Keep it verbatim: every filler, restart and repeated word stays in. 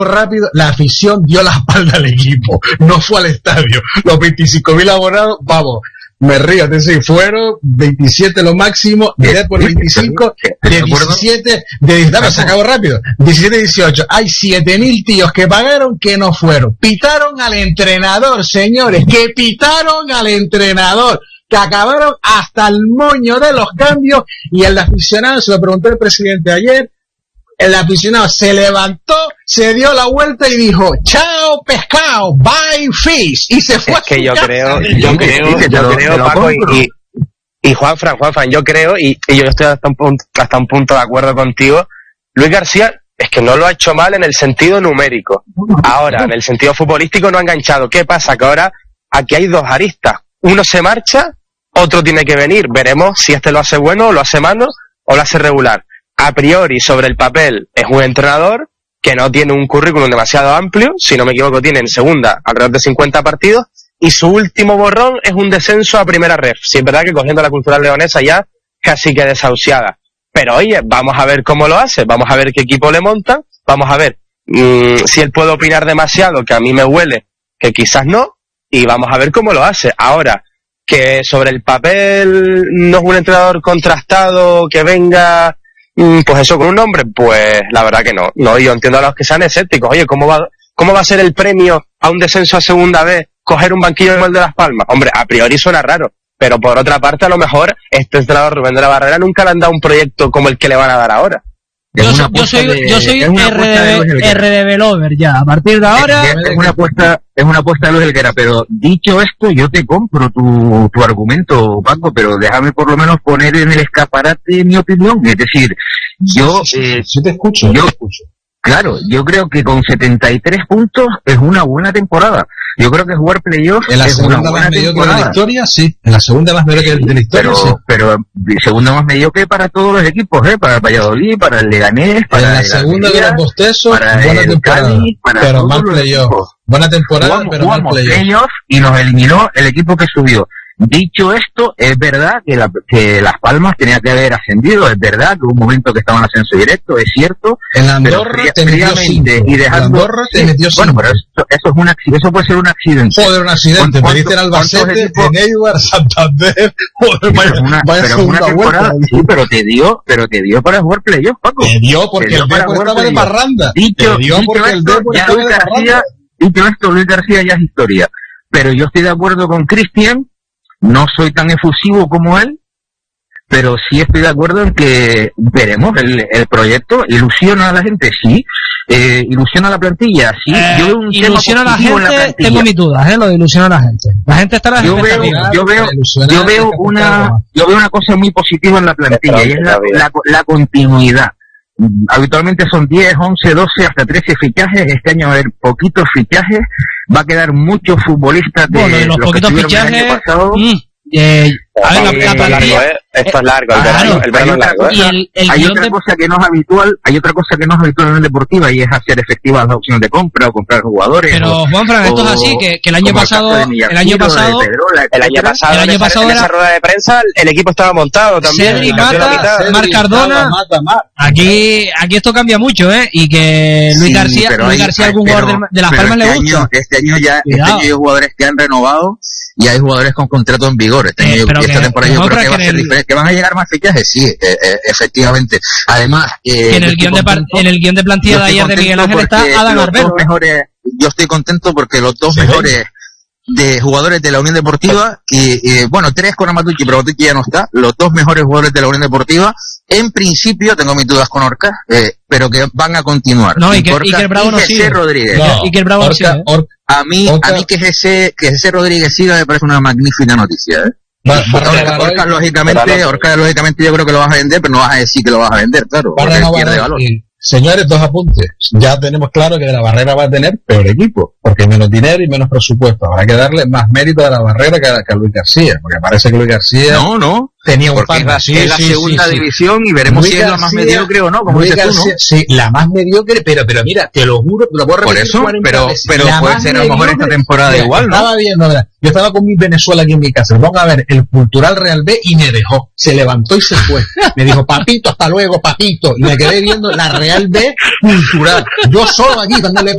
rápido, la afición dio la espalda al equipo, no fue al estadio. Los veinticinco mil abonados, vamos, me río, es decir, fueron veintisiete lo máximo, de por veinticinco, de diecisiete, de, dame, se acabó rápido, diecisiete, dieciocho, hay siete mil tíos que pagaron que no fueron, pitaron al entrenador, señores, que pitaron al entrenador, que acabaron hasta el moño de los cambios, y el aficionado, se lo preguntó el presidente ayer, el aficionado se levantó, se dio la vuelta y dijo, chao pescado, bye fish, y se fue. Es que yo creo, yo creo, yo creo, Paco, y, y Juanfran, Juanfran, yo creo, y, y yo estoy hasta un, punto, hasta un punto de acuerdo contigo, Luis García es que no lo ha hecho mal en el sentido numérico. Ahora, en el sentido futbolístico no ha enganchado. ¿Qué pasa? Que ahora aquí hay dos aristas. Uno se marcha, otro tiene que venir. Veremos si este lo hace bueno, lo hace malo o lo hace regular. A priori, sobre el papel, es un entrenador que no tiene un currículum demasiado amplio, si no me equivoco tiene en segunda alrededor de cincuenta partidos, y su último borrón es un descenso a primera ref. Sí, es verdad que cogiendo la Cultural Leonesa ya casi que desahuciada. Pero oye, vamos a ver cómo lo hace, vamos a ver qué equipo le montan, vamos a ver mmm, si él puede opinar demasiado, que a mí me huele que quizás no, y vamos a ver cómo lo hace. Ahora, que sobre el papel no es un entrenador contrastado, que venga... Pues eso, con un nombre, pues la verdad que no. No, yo entiendo a los que sean escépticos. Oye, ¿cómo va, cómo va a ser el premio a un descenso a segunda vez coger un banquillo como el de Las Palmas? Hombre, a priori suena raro, pero por otra parte, a lo mejor este entrenador Rubén de la Barrera nunca le han dado un proyecto como el que le van a dar ahora. Yo, so, yo soy, de, yo soy R D B Lover ya, a partir de ahora... Es, es una apuesta es una apuesta de Luis Helguera, pero dicho esto, yo te compro tu, tu argumento, Paco, pero déjame por lo menos poner en el escaparate mi opinión, es decir, yo... Sí, sí, sí, sí te escucho, yo, te escucho. Claro, yo creo que con setenta y tres puntos es una buena temporada. Yo creo que jugar playoff en la es segunda una más buena mediocre temporada. de la historia, sí. En la segunda más mediocre de la historia, pero, sí. Pero segunda más mediocre para todos los equipos, ¿eh? Para el Valladolid, para el Leganés, para en la el segunda de los bostesos, para buena el temporada, Cádiz, para pero todos mal los playoff. equipos. Buena temporada, jugamos, pero mal playoff. playoff y nos eliminó el equipo que subió. Dicho esto, es verdad que, la, que Las Palmas tenía que haber ascendido, es verdad que hubo un momento que estaba en ascenso directo, es cierto. En la Andorra fría, te metió cinco. Y dejando, en la Andorra te metió cinco. Bueno, pero eso, eso, es un, eso puede ser un accidente. Joder, un accidente. Perdiste en Albacete, en Eibar, Santander. Joder, vaya, una, vaya pero segunda una vuelta. Sí, pero te dio, pero te dio para jugar playoff, Paco. Te dio porque te dio el Depor estaba de parranda. Dicho, te dio dicho porque esto, el Depor ya estaba Luis de García, parranda. dicho esto, Luis García ya es historia. Pero yo estoy de acuerdo con Cristian. No soy tan efusivo como él, pero sí estoy de acuerdo en que veremos el, el proyecto. ¿Ilusiona a la gente? Sí. Eh, ¿Ilusiona a la plantilla? Sí. Eh, yo veo un ilusiona tema a la gente, la tengo mis dudas, ¿eh? Lo de ilusiona a la gente. La gente está a la yo gente veo, yo veo, yo veo una, yo veo una cosa muy positiva en la plantilla y es la, la, la continuidad. Habitualmente son diez, once, doce, hasta trece fichajes. Este año va a haber poquitos fichajes. Va a quedar muchos futbolistas de, bueno, de los, los poquitos fichajes. El año pasado. Mm, eh, a ver, la, la plantilla. Esto es largo, el verano, el verano es largo. Y el, el hay otra de... cosa que no es habitual, hay otra cosa que no es habitual en el deportiva y es hacer efectivas las opciones de compra o comprar jugadores. Pero Juanfran, esto es así, que, que el año pasado, el, el año pasado, Pedrola, el año pasado, el año pasado en esa rueda de prensa el equipo estaba montado también. Cedric Mata, Marc Cardona. Aquí, aquí esto cambia mucho, ¿eh? Y que Luis sí, García, Luis hay, García algún pero, jugador de, de Las Palmas este le gusta. Año, este año ya, Cuidado. este año hay jugadores que han renovado y hay jugadores con contrato en vigor. Este año, eh, y esta que, temporada yo creo que va a ser el... diferente. ¿Que van a llegar más fichajes? Sí, eh, eh, efectivamente. Además, eh, en el guión de, en el guión de plantilla de ayer de Miguel Ángel está Adán Arbero. Mejores, yo estoy contento porque los dos ¿Sí? mejores de jugadores de la Unión Deportiva y, y bueno, tres con Amatucci, pero Amatucci ya no está, los dos mejores jugadores de la Unión Deportiva, en principio tengo mis dudas con Orca, eh, pero que van a continuar. No, y que, y que el Bravo no sigue. Rodríguez. No, y que el Bravo Orca, sigue. Orca, a mí, Orca. a mí que ese que ese Rodríguez siga me parece una magnífica noticia, ¿eh? Va, va Orca, Orca, lógicamente, Orca, lógicamente yo creo que lo vas a vender, pero no vas a decir que lo vas a vender, claro, porque pierde valor. Y, señores, dos apuntes. Ya tenemos claro que la Barrera va a tener peor equipo, porque menos dinero y menos presupuesto. Habrá que darle más mérito a la Barrera que a, que a Luis García, porque parece que Luis García no, no, tenía un par de sí, es la sí, segunda sí, división sí. y veremos Luis si es la más mediocre o no, como Luis dices García, tú, ¿no? Sí, la más mediocre, pero pero mira, te lo juro, te lo puedo repetir. Por eso, pero, pero puede ser a lo mejor esta temporada mira, igual, ¿no? Estaba viendo, mira, yo estaba con mi Venezuela aquí en mi casa, vamos a ver el Cultural Real B y me dejó, se levantó y se fue. Me dijo, papito, hasta luego, papito, y me quedé viendo la Real B Cultural. Yo solo aquí dándole